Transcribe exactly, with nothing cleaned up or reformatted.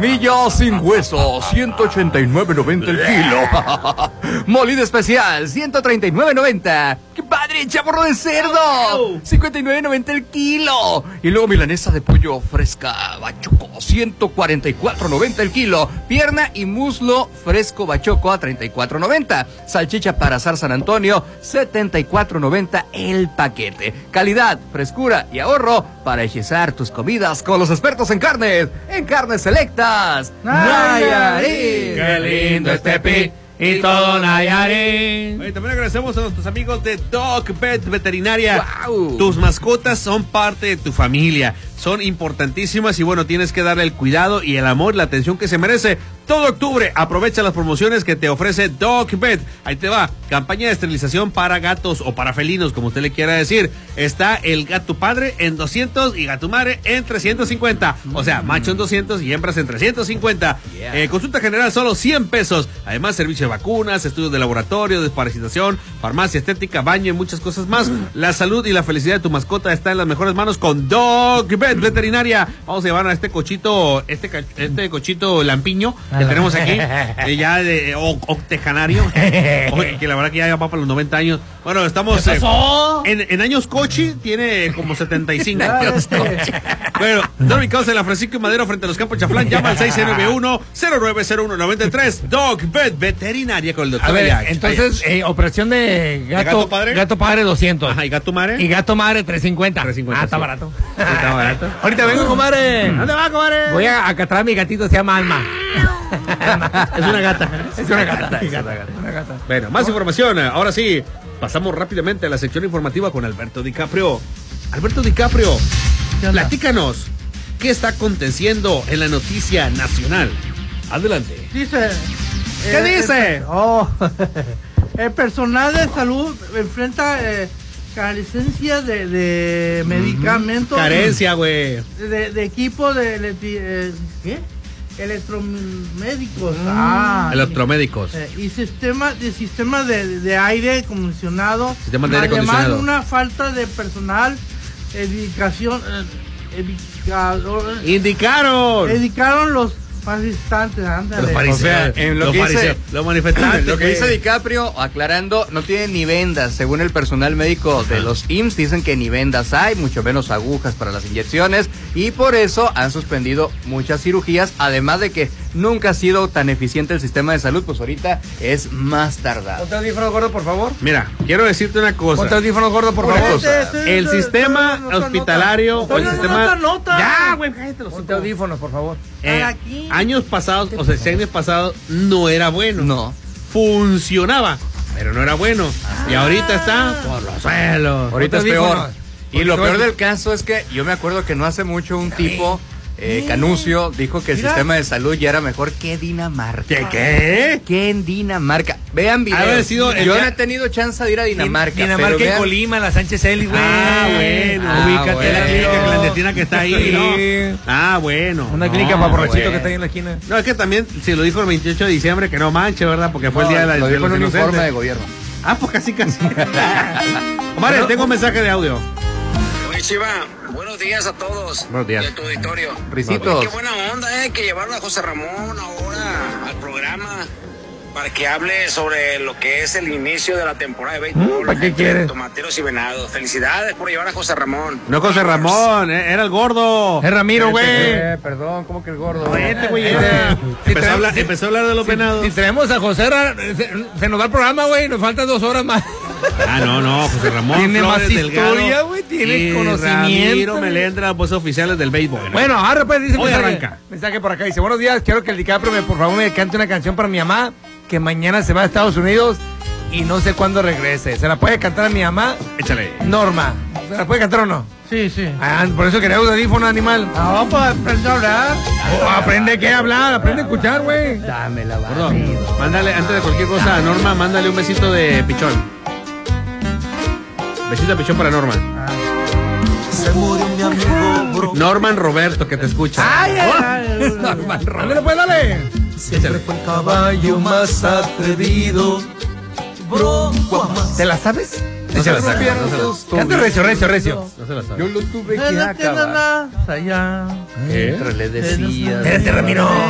millas sin hueso, ciento ochenta y nueve noventa el kilo. Molido especial, ciento treinta y nueve noventa. ¡Qué padre! ¡Chaporro de cerdo! cincuenta y nueve noventa el kilo. Y luego milanesa de pollo fresca bachoco, ciento cuarenta y cuatro noventa el kilo. Pierna y muslo fresco bachoco a treinta y cuatro noventa. Salchicha para asar San Antonio, setenta y cuatro noventa el paquete. Calidad, frescura y ahorro para hechizar tus comidas con los expertos en carnes. En Carnes Selectas Nayarit. ¡Qué lindo este pi! Y todo Nayarit. Oye, también agradecemos a nuestros amigos de Dog Vet Veterinaria. Wow. Tus mascotas son parte de tu familia. Son importantísimas y bueno, tienes que darle el cuidado y el amor, la atención que se merece. Todo octubre, aprovecha las promociones que te ofrece Dog Vet. Ahí te va, campaña de esterilización para gatos o para felinos, como usted le quiera decir. Está el gato padre en doscientos y gato madre en trescientos cincuenta. O sea, macho en doscientos y hembras en trescientos cincuenta. Yeah. Eh, consulta general solo cien pesos. Además, servicio de vacunas, estudios de laboratorio, desparasitación, farmacia estética, baño y muchas cosas más. La salud y la felicidad de tu mascota está en las mejores manos con Dog Vet Veterinaria. Vamos a llevar a este cochito, este, este cochito lampiño que tenemos aquí, eh, ya de o, octejanario, Oye, que la verdad que ya va para los noventa años. Bueno, estamos eh, en, en años cochi, tiene como setenta y cinco años. Bueno, están ubicados en la Francisco y Madero frente a los Campos Chaflán. Llama al seis nueve uno, cero nueve cero uno nueve tres. Dog Vet Veterinaria con el doctor. A ver, Ayax. entonces, eh, operación de gato, ¿De gato padre? Gato padre doscientos. Ajá, ¿y gato madre? Y gato madre trescientos cincuenta. trescientos cincuenta. Ah, está sí. barato. Sí, está barato. Ahorita vengo, comadre. ¿Dónde va, comadre? Voy a acatrar a mi gatito, se llama Alma. Es una gata. Es una gata. Es una gata. Una gata. Bueno, más información. Ahora sí, pasamos rápidamente a la sección informativa con Alberto DiCaprio. Alberto DiCaprio, platícanos, ¿qué está aconteciendo en la noticia nacional? Adelante. Dice. ¿Qué eh, dice? El, oh, el personal de salud enfrenta eh, carencia de, de medicamentos. Carencia, güey. De, de equipo de, de, de ¿qué? Electromédicos. Mm. Ah, Electromédicos. Eh, y sistema de sistema de, de aire acondicionado. Sistema de aire Además, acondicionado. una falta de personal, edificación, eh, edicador, Indicaron. Indicaron los manifestantes. Ándale. Los fariseos. O sea, en lo los que fariseos, dice- los manifestantes. Lo que güey. dice DiCaprio, aclarando, no tiene ni vendas. Según el personal médico de los I M S S, dicen que ni vendas hay, mucho menos agujas para las inyecciones, y por eso han suspendido muchas cirugías, además de que nunca ha sido tan eficiente el sistema de salud, pues ahorita es más tardado. Ponte audífonos, gordo, por favor. Mira, quiero decirte una cosa. Ponte audífonos, gordo, por Una favor. cosa. Estoy- El estoy- sistema estoy- nota, hospitalario nota. o el Estoy sistema. nota, nota. Ya, güey, cállate los Ponte ojos. audífonos, por favor. Eh, Aquí. años pasados, o sea, años pasados, no era bueno. No. Funcionaba, pero no era bueno. Y ahorita está por los suelos. Ahorita es Ponte peor. audífonos. Y lo Porque peor te- del caso es que yo me acuerdo que no hace mucho un tipo, eh, Canucio, dijo que el Mira. sistema de salud ya era mejor que Dinamarca. ¿Qué, qué? Que en Dinamarca. Vean videos. Ha de haber sido el Yo día- no he tenido chance de ir a Dinamarca. Dinamarca pero y vean- Colima, la Sánchez Ellis, güey. Ah, bueno. Ah, Ubícate bueno. la clínica clandestina que está ahí, Sí. ¿no? Ah, bueno. Una No, clínica para borrachito güey. que está ahí en la esquina. No, es que también, si lo dijo el veintiocho de diciembre, que no manche, ¿verdad? Porque fue el día de la lo de dijo los en un informe de inocentes. gobierno. Ah, pues casi, casi. Omar, tengo un mensaje de audio. Oye, Chiva, buenos días a todos. Buenos días. De tu auditorio. Ricitos. Qué buena onda, eh, que llevaron a José Ramón ahora al programa para que hable sobre lo que es el inicio de la temporada de béisbol. ¿Para qué entre quieres? Tomateros y Venados. Felicidades por llevar a José Ramón. No José Ramón, eh, era el gordo. Es Ramiro, güey. Eh, perdón, ¿cómo que el gordo? Este güey Este, era. si Empezó, a traemos- hablar, si- empezó a hablar de los venados. Si traemos a José, Ra- se, se nos va el programa, güey. Nos faltan dos horas más. Ah, no, no, José Ramón. Tiene Flores más Delgado historia, güey, tiene y conocimiento. Ramiro Melendra, voces oficiales del béisbol. Bueno, ahora pues dice Hoy mensaje, arranca. mensaje por acá. Dice, buenos días, quiero que el DiCaprio me, por favor me cante una canción para mi mamá, que mañana se va a Estados Unidos y no sé cuándo regrese. ¿Se la puede cantar a mi mamá? Échale. Norma. ¿Se la puede cantar o no? Sí, sí. Ah, por eso quería un audífono, animal. No, pues aprende a hablar. Oh, aprende qué hablar, aprende a escuchar, güey. Dame la Gordo, mándale, antes de cualquier cosa, a Norma, mándale un besito de pichón. Besito de pichón para Norma. Se murió mi amigo, Norman Roberto, que te escucha. Ay, ay, ay. Ándale, pues, dale. siempre fue el caballo más atrevido. Bronco más. ¿Te la sabes? No se la saca, no se la- Canta recio, recio, recio. No se la sabe. Yo lo tuve En que la tienda acabar. más allá. ¿Qué? Mientras le decía. Espérate, Ramiro.